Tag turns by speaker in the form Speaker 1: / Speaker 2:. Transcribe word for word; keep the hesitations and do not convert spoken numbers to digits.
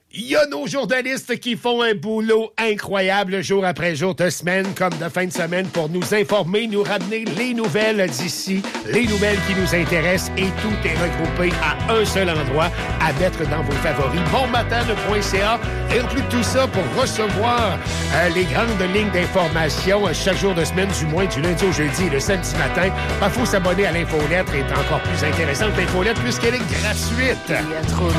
Speaker 1: Il y a nos journalistes qui font un boulot incroyable jour après jour, de semaine comme de fin de semaine pour nous informer, nous ramener les nouvelles d'ici, les nouvelles qui nous intéressent et tout est regroupé à un seul endroit à mettre dans vos favoris. bonmatin point c a et en plus de tout ça, pour recevoir euh, les grandes lignes d'information euh, chaque jour de semaine, du moins du lundi au jeudi et le samedi matin, il faut s'abonner à l'infolettre, est encore plus intéressante l'infolettre puisqu'elle est gratuite.
Speaker 2: Il y a trop